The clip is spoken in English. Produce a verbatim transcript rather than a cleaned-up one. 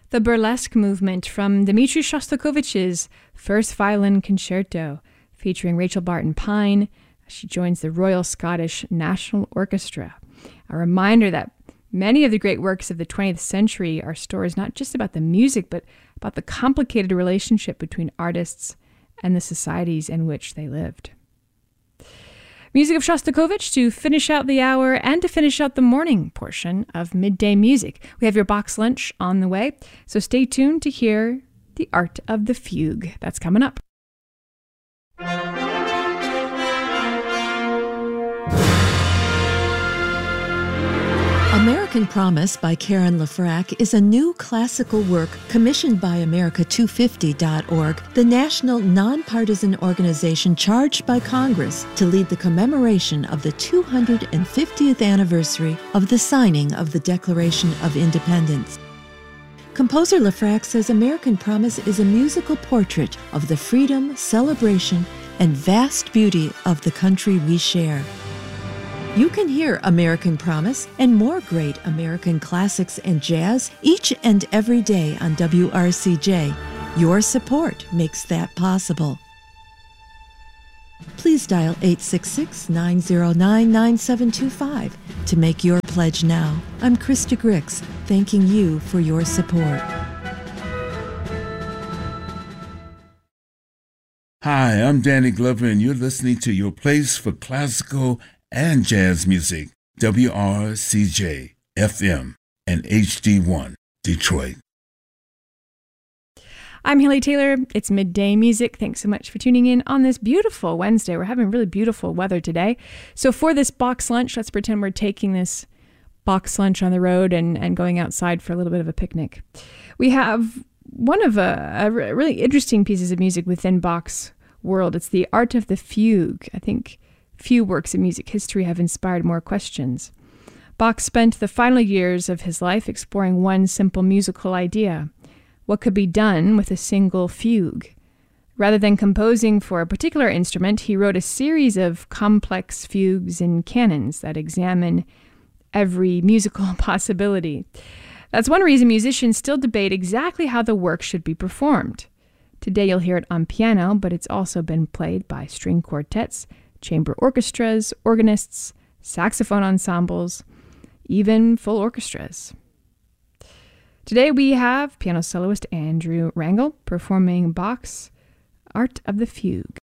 the burlesque movement from Dmitri Shostakovich's First Violin Concerto, featuring Rachel Barton Pine. She joins the Royal Scottish National Orchestra. A reminder that many of the great works of the twentieth century are stories not just about the music, but about the complicated relationship between artists and the societies in which they lived. Music of Shostakovich to finish out the hour and to finish out the morning portion of Midday Music. We have your box lunch on the way, so stay tuned to hear The Art of the Fugue. That's coming up. American Promise by Karen LaFrac is a new classical work commissioned by America two fifty dot org, the national nonpartisan organization charged by Congress to lead the commemoration of the two hundred fiftieth anniversary of the signing of the Declaration of Independence. Composer LaFrac says American Promise is a musical portrait of the freedom, celebration, and vast beauty of the country we share. You can hear American Promise and more great American classics and jazz each and every day on W R C J. Your support makes that possible. Please dial eight six six, nine zero nine, nine seven two five to make your pledge now. I'm Krista Grix, thanking you for your support. Hi, I'm Danny Glover, and you're listening to your place for classical and jazz music, W R C J, F M, and H D one, Detroit. I'm Haley Taylor. It's Midday Music. Thanks so much for tuning in on this beautiful Wednesday. We're having really beautiful weather today. So for this box lunch, let's pretend we're taking this box lunch on the road and, and going outside for a little bit of a picnic. We have one of a, a really interesting pieces of music within Bach's world. It's The Art of the Fugue. I think few works in music history have inspired more questions. Bach spent the final years of his life exploring one simple musical idea: what could be done with a single fugue? Rather than composing for a particular instrument, he wrote a series of complex fugues and canons that examine every musical possibility. That's one reason musicians still debate exactly how the work should be performed. Today you'll hear it on piano, but it's also been played by string quartets, chamber orchestras, organists, saxophone ensembles, even full orchestras. Today we have piano soloist Andrew Rangel performing Bach's Art of the Fugue.